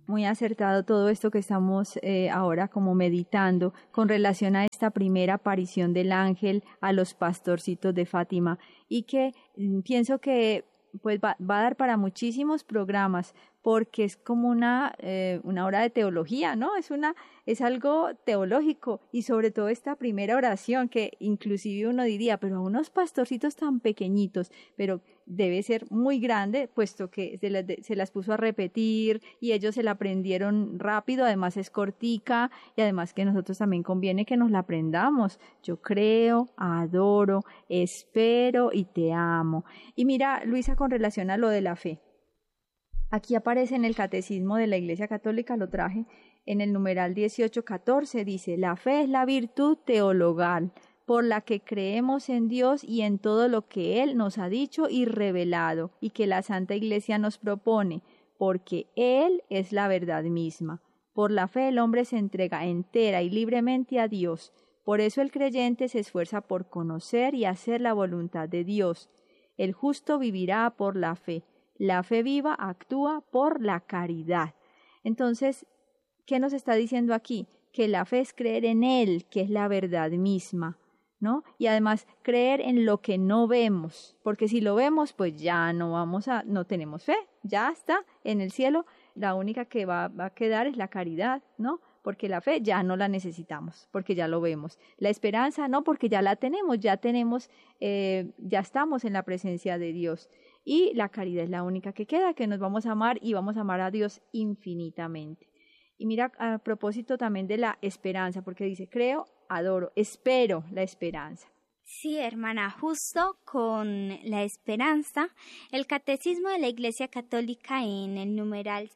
muy acertado todo esto que estamos ahora como meditando con relación a esta primera aparición del ángel a los pastorcitos de Fátima, y que pienso que pues va a dar para muchísimos programas, porque es como una hora de teología, ¿no? Es algo teológico, y sobre todo esta primera oración que inclusive uno diría, pero a unos pastorcitos tan pequeñitos, pero debe ser muy grande, puesto que se las puso a repetir y ellos se la aprendieron rápido, además es cortica, y además que nosotros también conviene que nos la aprendamos. Yo creo, adoro, espero y te amo. Y mira, Luisa, con relación a lo de la fe, aquí aparece en el Catecismo de la Iglesia Católica, lo traje, en el numeral 1814, dice: la fe es la virtud teologal, por la que creemos en Dios y en todo lo que Él nos ha dicho y revelado, y que la Santa Iglesia nos propone, porque Él es la verdad misma. Por la fe el hombre se entrega entera y libremente a Dios. Por eso el creyente se esfuerza por conocer y hacer la voluntad de Dios. El justo vivirá por la fe. La fe viva actúa por la caridad. Entonces, ¿qué nos está diciendo aquí? Que la fe es creer en Él, que es la verdad misma, ¿no? Y además creer en lo que no vemos, porque si lo vemos, pues ya no tenemos fe, ya está en el cielo. La única que va a quedar es la caridad, ¿no? Porque la fe ya no la necesitamos, porque ya lo vemos. La esperanza no, porque ya la tenemos, ya estamos en la presencia de Dios. Y la caridad es la única que queda, que nos vamos a amar y vamos a amar a Dios infinitamente. Y mira, a propósito también de la esperanza, porque dice, creo, adoro, espero la esperanza. Sí, hermana, justo con la esperanza, el Catecismo de la Iglesia Católica en el numeral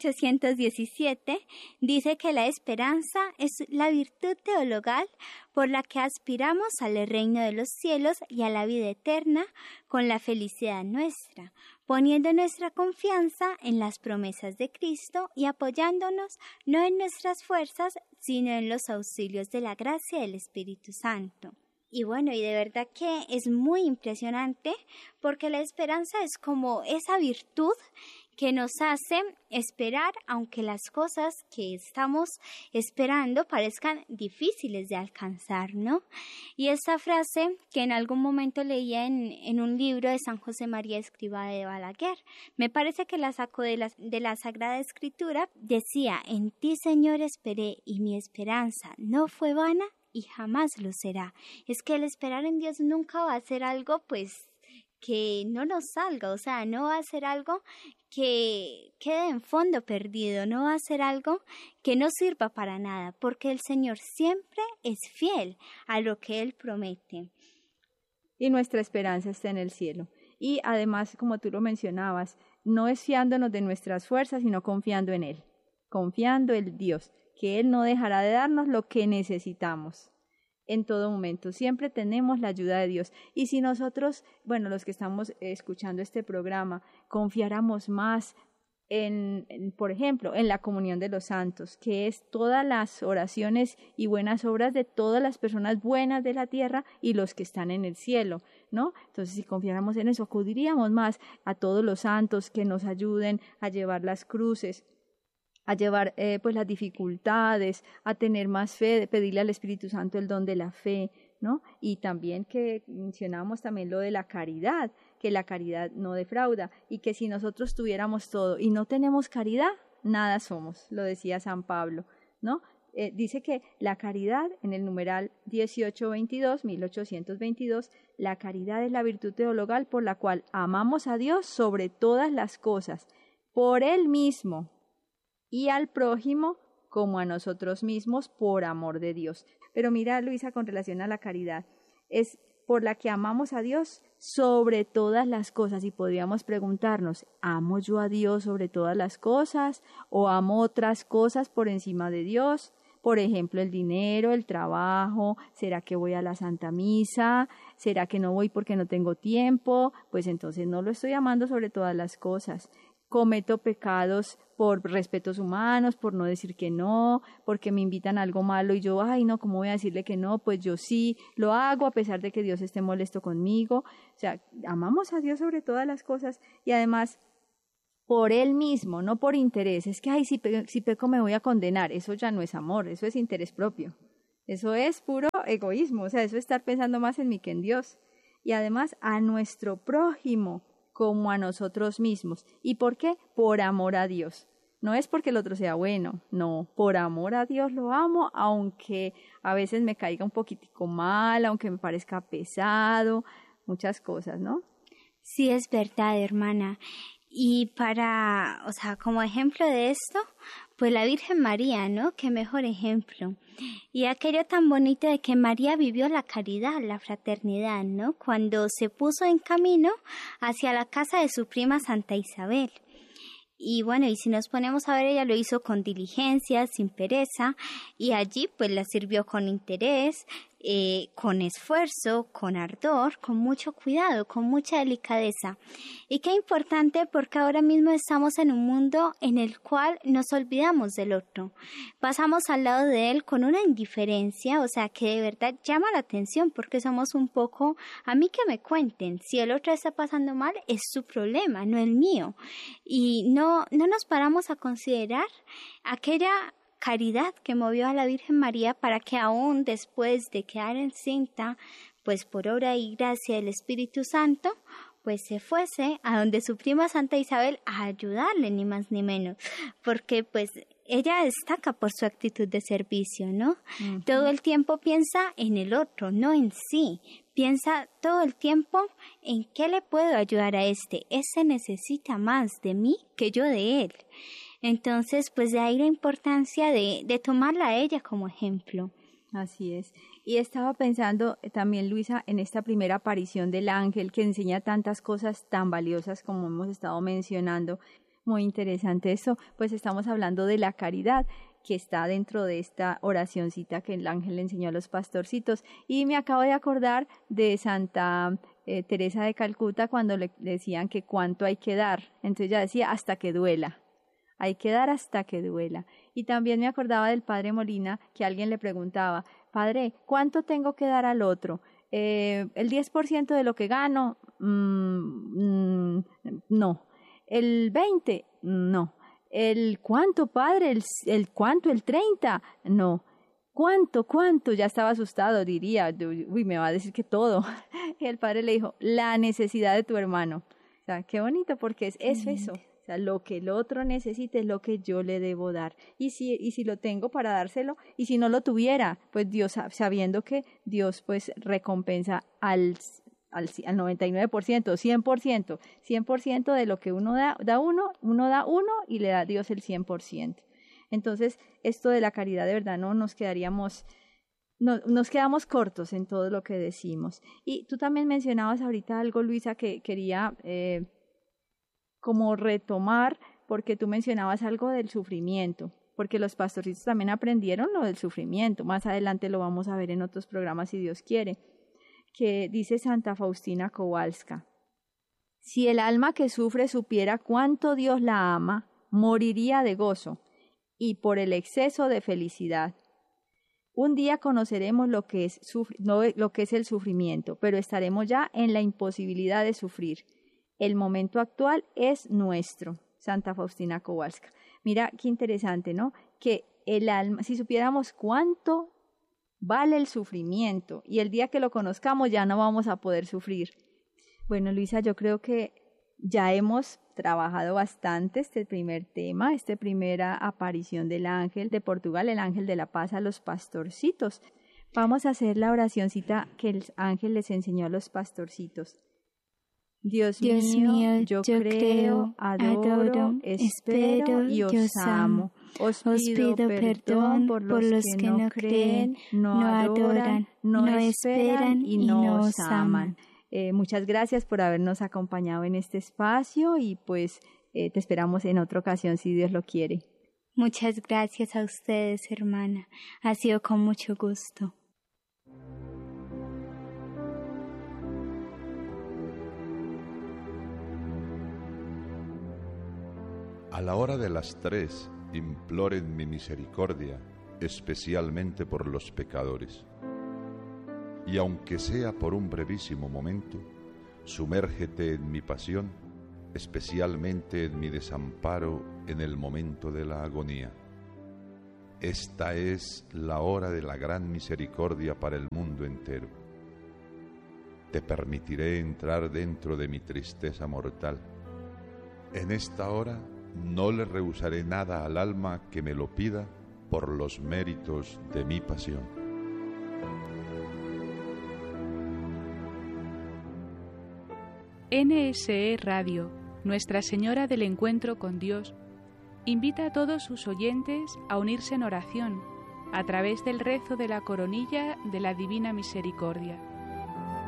1817 dice que la esperanza es la virtud teologal por la que aspiramos al reino de los cielos y a la vida eterna con la felicidad nuestra, poniendo nuestra confianza en las promesas de Cristo y apoyándonos no en nuestras fuerzas, sino en los auxilios de la gracia del Espíritu Santo. Y bueno, y de verdad que es muy impresionante porque la esperanza es como esa virtud que nos hace esperar aunque las cosas que estamos esperando parezcan difíciles de alcanzar, ¿no? Y esta frase que en algún momento leía en un libro de San José María Escrivá de Balaguer, me parece que la sacó de la Sagrada Escritura, decía: en ti, Señor, esperé, y mi esperanza no fue vana y jamás lo será. Es que el esperar en Dios nunca va a ser algo pues que no nos salga, o sea, no va a ser algo que quede en fondo perdido, no va a ser algo que no sirva para nada, porque el Señor siempre es fiel a lo que Él promete. Y nuestra esperanza está en el cielo. Y además, como tú lo mencionabas, no es fiándonos de nuestras fuerzas, sino confiando en Él, confiando en Dios, que Él no dejará de darnos lo que necesitamos. En todo momento, siempre tenemos la ayuda de Dios. Y si nosotros, bueno, los que estamos escuchando este programa, confiáramos más por ejemplo, en la comunión de los santos, que es todas las oraciones y buenas obras de todas las personas buenas de la tierra y los que están en el cielo, ¿no? Entonces, si confiáramos en eso, acudiríamos más a todos los santos que nos ayuden a llevar las cruces, a llevar pues las dificultades, a tener más fe, pedirle al Espíritu Santo el don de la fe, ¿no? Y también que mencionamos también lo de la caridad, que la caridad no defrauda, y que si nosotros tuviéramos todo y no tenemos caridad, nada somos, lo decía San Pablo, ¿no? Dice que la caridad, en el numeral 1822, la caridad es la virtud teologal por la cual amamos a Dios sobre todas las cosas, por Él mismo, y al prójimo como a nosotros mismos por amor de Dios. Pero mira, Luisa, con relación a la caridad, es por la que amamos a Dios sobre todas las cosas. Y podríamos preguntarnos, ¿amo yo a Dios sobre todas las cosas? ¿O amo otras cosas por encima de Dios? Por ejemplo, el dinero, el trabajo. ¿Será que voy a la Santa Misa? ¿Será que no voy porque no tengo tiempo? Pues entonces no lo estoy amando sobre todas las cosas. Cometo pecados por respetos humanos, por no decir que no, porque me invitan a algo malo y yo, ay no, ¿cómo voy a decirle que no? Pues yo sí lo hago a pesar de que Dios esté molesto conmigo. O sea, amamos a Dios sobre todas las cosas y además por él mismo, no por interés. Es que, si peco me voy a condenar. Eso ya no es amor, eso es interés propio. Eso es puro egoísmo, o sea, eso es estar pensando más en mí que en Dios. Y además a nuestro prójimo como a nosotros mismos. ¿Y por qué? Por amor a Dios. No es porque el otro sea bueno, no, por amor a Dios lo amo, aunque a veces me caiga un poquitico mal, aunque me parezca pesado, muchas cosas, ¿no? Sí, es verdad, hermana. Y como ejemplo de esto, pues la Virgen María, ¿no? Qué mejor ejemplo. Y aquello tan bonito de que María vivió la caridad, la fraternidad, ¿no? Cuando se puso en camino hacia la casa de su prima Santa Isabel. Y bueno, y si nos ponemos a ver, ella lo hizo con diligencia, sin pereza, y allí pues la sirvió con interés, con esfuerzo, con ardor, con mucho cuidado, con mucha delicadeza. Y qué importante, porque ahora mismo estamos en un mundo en el cual nos olvidamos del otro. Pasamos al lado de él con una indiferencia, o sea, que de verdad llama la atención, porque somos un poco, a mí que me cuenten, si el otro está pasando mal, es su problema, no el mío. Y no nos paramos a considerar aquella caridad que movió a la Virgen María para que aún después de quedar encinta, pues por obra y gracia del Espíritu Santo, pues se fuese a donde su prima Santa Isabel a ayudarle, ni más ni menos, porque pues ella destaca por su actitud de servicio, ¿no? Uh-huh. Todo el tiempo piensa en el otro, no en sí. Piensa todo el tiempo en qué le puedo ayudar a este. Ese necesita más de mí que yo de él. Entonces, pues de ahí la importancia de tomarla a ella como ejemplo. Así es. Y estaba pensando también, Luisa, en esta primera aparición del ángel que enseña tantas cosas tan valiosas como hemos estado mencionando. Muy interesante eso. Pues estamos hablando de la caridad que está dentro de esta oracioncita que el ángel le enseñó a los pastorcitos. Y me acabo de acordar de Santa Teresa de Calcuta cuando le decían que cuánto hay que dar. Entonces ella decía hasta que duela. Hay que dar hasta que duela. Y también me acordaba del padre Molina, que alguien le preguntaba, padre, ¿cuánto tengo que dar al otro? ¿El 10% de lo que gano? No. ¿El 20%? No. ¿El cuánto, padre? ¿El cuánto? ¿El 30%? No. ¿Cuánto? Ya estaba asustado, diría, uy, me va a decir que todo. Y el padre le dijo, la necesidad de tu hermano. O sea, qué bonito, porque es eso. O sea, lo que el otro necesite es lo que yo le debo dar. Y si lo tengo para dárselo, y si no lo tuviera, pues Dios, sabiendo que Dios pues recompensa al 99%, 100% de lo que uno da uno da uno y le da a Dios el 100%. Entonces, esto de la caridad de verdad no nos quedamos cortos en todo lo que decimos. Y tú también mencionabas ahorita algo, Luisa, que quería como retomar, porque tú mencionabas algo del sufrimiento, porque los pastorcitos también aprendieron lo del sufrimiento. Más adelante lo vamos a ver en otros programas si Dios quiere. Que dice Santa Faustina Kowalska, si el alma que sufre supiera cuánto Dios la ama, moriría de gozo y por el exceso de felicidad. Un día conoceremos lo que es el sufrimiento, pero estaremos ya en la imposibilidad de sufrir. El momento actual es nuestro. Santa Faustina Kowalska. Mira qué interesante, ¿no? Que el alma, si supiéramos cuánto vale el sufrimiento y el día que lo conozcamos ya no vamos a poder sufrir. Bueno, Luisa, yo creo que ya hemos trabajado bastante este primer tema, esta primera aparición del ángel de Portugal, el ángel de la paz a los pastorcitos. Vamos a hacer la oracioncita que el ángel les enseñó a los pastorcitos. Dios mío, yo creo, adoro, espero y os amo. Os pido perdón por los que no creen, no adoran, no esperan y no os aman. Muchas gracias por habernos acompañado en este espacio y pues te esperamos en otra ocasión si Dios lo quiere. Muchas gracias a ustedes, hermana. Ha sido con mucho gusto. A la hora de las 3, imploren mi misericordia, especialmente por los pecadores. Y aunque sea por un brevísimo momento, sumérgete en mi pasión especialmente en mi desamparo en el momento de la agonía. Esta es la hora de la gran misericordia para el mundo entero. Te permitiré entrar dentro de mi tristeza mortal. En esta hora no le rehusaré nada al alma que me lo pida por los méritos de mi pasión. NSE Radio, Nuestra Señora del Encuentro con Dios, invita a todos sus oyentes a unirse en oración a través del rezo de la coronilla de la Divina Misericordia.